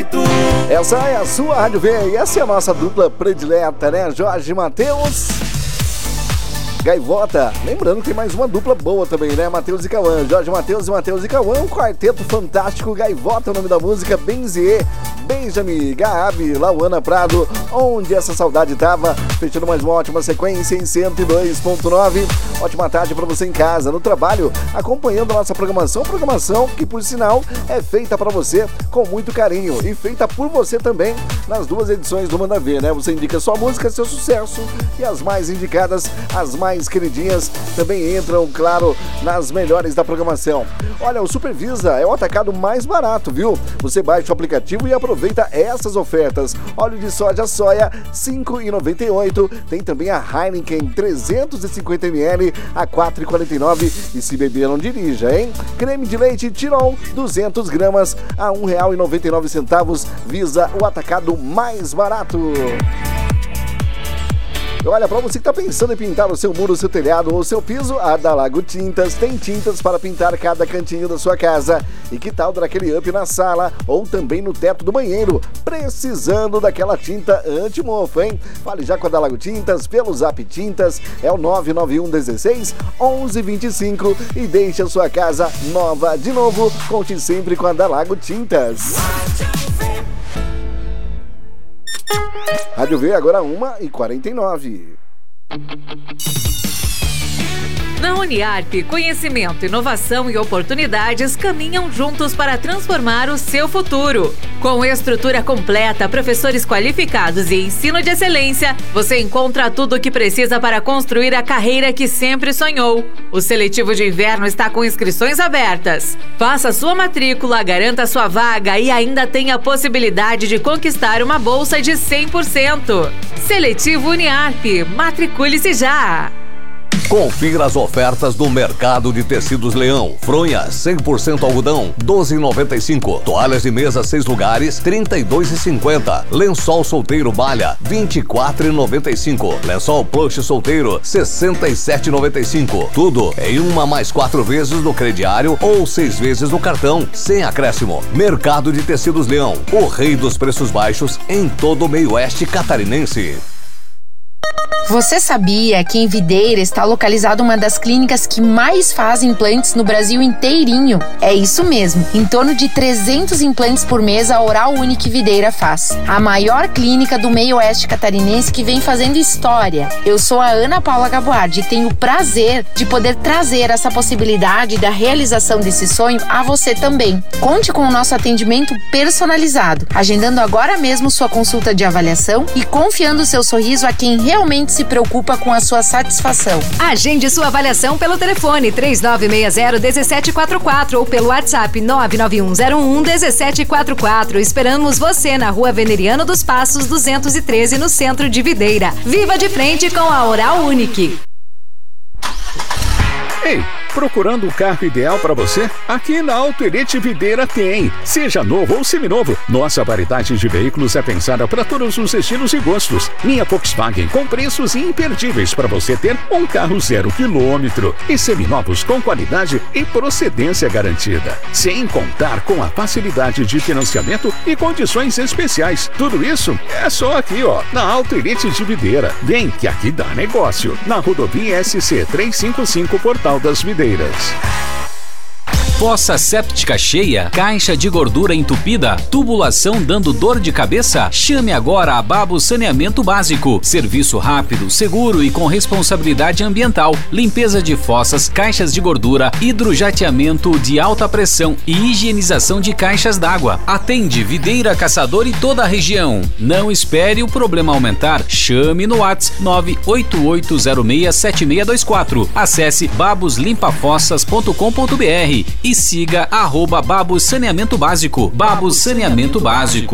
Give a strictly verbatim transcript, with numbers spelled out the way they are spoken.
oito. Essa é a sua Rádio V e essa é a nossa dupla predileta, né? Jorge Mateus, Gaivota. Lembrando que tem mais uma dupla boa também, né? Mateus e Cauã. Jorge Mateus e Mateus e Cauã. Um quarteto fantástico. Gaivota é o nome da música. Benzier, Benjamin, Gabi, Lauana Prado. Onde essa saudade tava. Fechando mais uma ótima sequência em cento e dois ponto nove. Ótima tarde para você em casa, no trabalho, acompanhando a nossa programação. Programação que, por sinal, é feita para você com muito carinho. E feita por você também nas duas edições do Manda Ver, né? Você indica sua música, seu sucesso. E as mais indicadas, as mais queridinhas, também entram, claro, nas melhores da programação. Olha, o Supervisa é o atacado mais barato, viu? Você baixa o aplicativo e aproveita essas ofertas. Óleo de soja soia, cinco reais e noventa e oito centavos. Tem também a Heineken trezentos e cinquenta mililitros a quatro reais e quarenta e nove centavos. E se beber, não dirija, hein? Creme de leite Tirol, duzentas gramas a um real e noventa e nove centavos. Visa, o atacado mais barato. Olha, para você que está pensando em pintar o seu muro, o seu telhado ou o seu piso, a da Lago Tintas tem tintas para pintar cada cantinho da sua casa. E que tal dar aquele up na sala ou também no teto do banheiro? Precisando daquela tinta anti-mofo, hein? Fale já com a da Lago Tintas pelo Zap Tintas, é o nove nove um dezesseis onze vinte e cinco e deixe a sua casa nova de novo. Conte sempre com a da Lago Tintas. Rádio V, agora uma e quarenta e nove. Na Uniarp, conhecimento, inovação e oportunidades caminham juntos para transformar o seu futuro. Com estrutura completa, professores qualificados e ensino de excelência, você encontra tudo o que precisa para construir a carreira que sempre sonhou. O seletivo de inverno está com inscrições abertas. Faça sua matrícula, garanta sua vaga e ainda tem a possibilidade de conquistar uma bolsa de cem por cento. Seletivo Uniarp, matricule-se já! Confira as ofertas do Mercado de Tecidos Leão. Fronha cem por cento algodão, doze reais e noventa e cinco centavos. Toalhas de mesa seis lugares, trinta e dois reais e cinquenta centavos. Lençol solteiro malha, vinte e quatro reais e noventa e cinco centavos. Lençol plush solteiro, sessenta e sete reais e noventa e cinco centavos. Tudo em uma mais quatro vezes no crediário ou seis vezes no cartão, sem acréscimo. Mercado de Tecidos Leão, o rei dos preços baixos em todo o meio oeste catarinense. Você sabia que em Videira está localizada uma das clínicas que mais faz implantes no Brasil inteirinho? É isso mesmo, em torno de trezentos implantes por mês a Oral Unique Videira faz. A maior clínica do meio oeste catarinense que vem fazendo história. Eu sou a Ana Paula Gaboardi e tenho o prazer de poder trazer essa possibilidade da realização desse sonho a você também. Conte com o nosso atendimento personalizado, agendando agora mesmo sua consulta de avaliação e confiando seu sorriso a quem realmente se preocupa com a sua satisfação. Agende sua avaliação pelo telefone três nove seis zero um sete quatro quatro ou pelo WhatsApp nove nove um zero um um sete quatro quatro. Esperamos você na Rua Veneriano dos Passos duzentos e treze, no centro de Videira. Viva de frente com a Oral Unique. Ei, procurando o carro ideal para você? Aqui na Auto Elite Videira tem. Seja novo ou seminovo, nossa variedade de veículos é pensada para todos os estilos e gostos. Linha Volkswagen com preços imperdíveis para você ter um carro zero quilômetro e seminovos com qualidade e procedência garantida. Sem contar com a facilidade de financiamento e condições especiais. Tudo isso é só aqui, ó, na Auto Elite de Videira. Vem que aqui dá negócio. Na rodovia S C trezentos e cinquenta e cinco, Portal das Videiras. Fossa séptica cheia, caixa de gordura entupida, tubulação dando dor de cabeça? Chame agora a Babos Saneamento Básico. Serviço rápido, seguro e com responsabilidade ambiental. Limpeza de fossas, caixas de gordura, hidrojateamento de alta pressão e higienização de caixas d'água. Atende Videira, Caçador e toda a região. Não espere o problema aumentar. Chame no WhatsApp nove oito oito zero seis sete seis dois quatro. Acesse babos limpa fossas ponto com ponto br e siga arroba Babos Saneamento Básico. Babos Saneamento Básico.